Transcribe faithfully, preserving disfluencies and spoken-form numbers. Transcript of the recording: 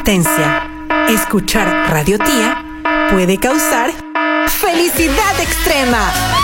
Advertencia. Escuchar Radio Tía puede causar felicidad extrema.